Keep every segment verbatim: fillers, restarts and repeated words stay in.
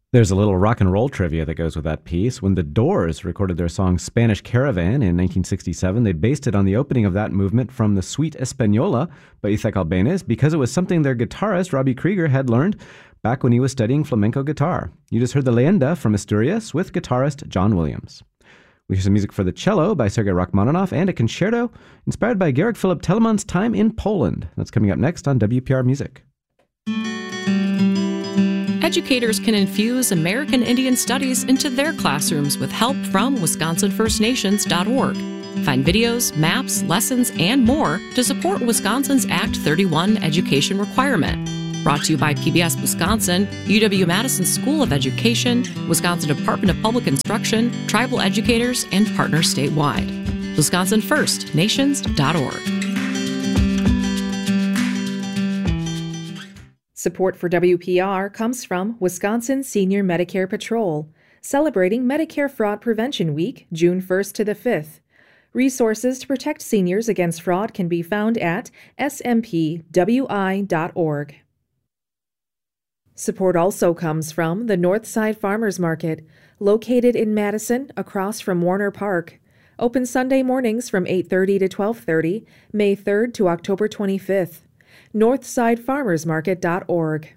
There's a little rock and roll trivia that goes with that piece. When the Doors recorded their song Spanish Caravan in nineteen sixty-seven, they based it on the opening of that movement from the Suite Española by Isaac Albéniz because it was something their guitarist, Robbie Krieger, had learned back when he was studying flamenco guitar. You just heard the Leyenda from Asturias with guitarist John Williams. We hear some music for the cello by Sergei Rachmaninoff and a concerto inspired by Georg Philipp Telemann's time in Poland. That's coming up next on W P R Music. Educators can infuse American Indian Studies into their classrooms with help from Wisconsin First Nations dot org. Find videos, maps, lessons, and more to support Wisconsin's Act thirty-one education requirement. Brought to you by P B S Wisconsin, U W-Madison School of Education, Wisconsin Department of Public Instruction, tribal educators, and partners statewide. Wisconsin First Nations dot org. Support for W P R comes from Wisconsin Senior Medicare Patrol, celebrating Medicare Fraud Prevention Week, June first to the fifth. Resources to protect seniors against fraud can be found at S M P W I dot org. Support also comes from the Northside Farmers Market, located in Madison across from Warner Park. Open Sunday mornings from eight thirty to twelve thirty, May third to October twenty-fifth. northside farmers market dot org.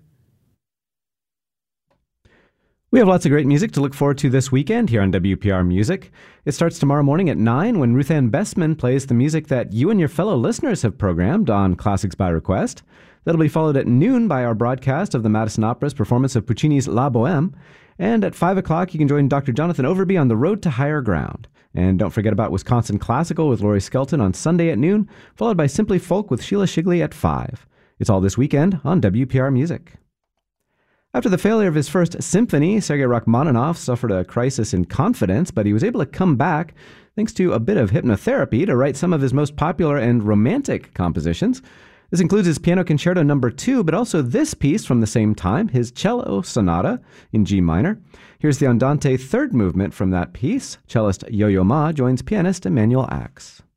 We have lots of great music to look forward to this weekend here on W P R Music. It starts tomorrow morning at nine when Ruth Ann Bestman plays the music that you and your fellow listeners have programmed on Classics by Request. That'll be followed at noon by our broadcast of the Madison Opera's performance of Puccini's La Bohème. And at five o'clock, you can join Doctor Jonathan Overby on The Road to Higher Ground. And don't forget about Wisconsin Classical with Laurie Skelton on Sunday at noon, followed by Simply Folk with Sheila Shigley at five. It's all this weekend on W P R Music. After the failure of his first symphony, Sergei Rachmaninoff suffered a crisis in confidence, but he was able to come back thanks to a bit of hypnotherapy to write some of his most popular and romantic compositions. This includes his Piano Concerto number two, but also this piece from the same time, his Cello Sonata in G minor. Here's the Andante third movement from that piece. Cellist Yo-Yo Ma joins pianist Emmanuel Axe.